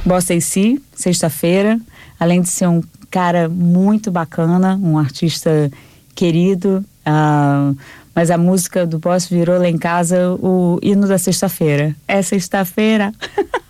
Bossa e Si, Sexta-feira, além de ser um cara muito bacana, um artista querido, mas a música do Bossa virou lá em casa o hino da sexta-feira. É sexta-feira.